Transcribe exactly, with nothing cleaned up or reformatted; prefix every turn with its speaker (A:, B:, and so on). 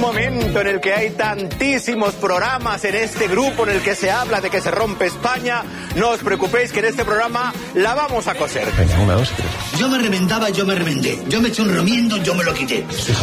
A: momento en el que hay tantísimos programas en este grupo en el que se habla de que se rompe España, no os preocupéis que en este programa la vamos a coser.
B: Venga, una, dos, tres.
C: Yo me reventaba, yo me reventé. Yo me eché un romiendo, yo me lo quité.